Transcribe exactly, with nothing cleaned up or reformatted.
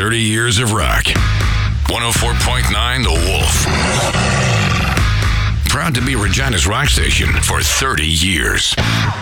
thirty years of rock. one oh four point nine The Wolf. Proud to be Regina's rock station for thirty years.